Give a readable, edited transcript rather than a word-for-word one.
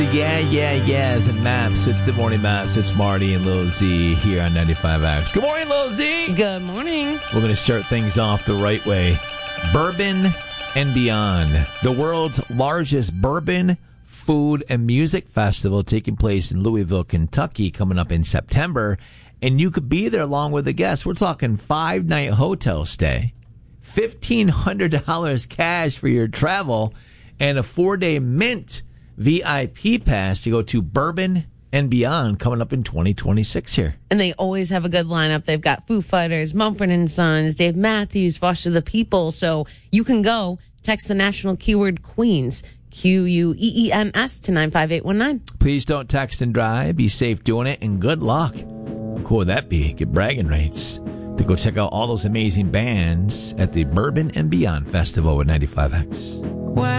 Yeah. It's Maps. It's the Morning Maps. It's Marty and Lil Z here on 95X. Good morning, Lil Z. Good morning. We're going to start things off the right way. Bourbon and Beyond, the world's largest bourbon, food, and music festival taking place in Louisville, Kentucky, coming up in September. And you could be there along with the guests. We're talking 5-night hotel stay, $1,500 cash for your travel, and a 4-day Mint VIP pass to go to Bourbon and Beyond coming up in 2026 here. And they always have a good lineup. They've got Foo Fighters, Mumford & Sons, Dave Matthews, Foster the People. So you can go. Text the national keyword Queens, Queens, to 95819. Please don't text and drive. Be safe doing it, and good luck. How cool would that be? Get bragging rights to go check out all those amazing bands at the Bourbon and Beyond Festival with 95X.